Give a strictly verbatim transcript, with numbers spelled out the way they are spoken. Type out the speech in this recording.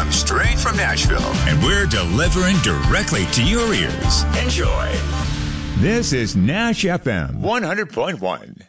F M, straight from Nashville. And we're delivering directly to your ears. Enjoy. This is Nash F M one hundred point one.